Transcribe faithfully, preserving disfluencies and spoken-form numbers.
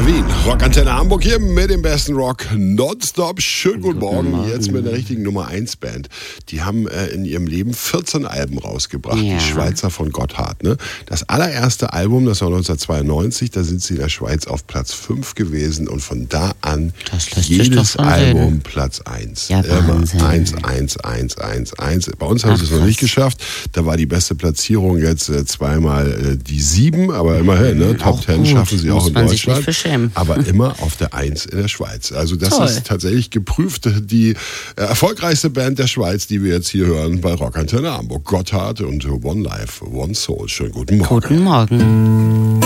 Wien. Rockantenne Hamburg hier mit dem besten Rock nonstop. Schönen guten, guten Morgen. Morgen. Jetzt mit der richtigen Nummer eins Band. Die haben äh, in ihrem Leben vierzehn Alben rausgebracht. Ja. Die Schweizer von Gotthard. Ne? Das allererste Album, das war neunzehnhundertzweiundneunzig, da sind sie in der Schweiz auf Platz fünf gewesen und von da an jedes Album reden. Platz eins. Ja, Immer eins, eins, eins, eins, eins. Bei uns haben sie es noch nicht geschafft. Da war die beste Platzierung jetzt äh, zweimal äh, die sieben, aber immerhin, ne? Top Ten schaffen sie auch in Deutschland. Aber immer auf der eins in der Schweiz. Also das Toll. Ist tatsächlich geprüft die äh, erfolgreichste Band der Schweiz, die wir jetzt hier hören bei Rockantenne Hamburg. Gotthard und One Life, One Soul. Schönen guten Morgen. Guten Morgen.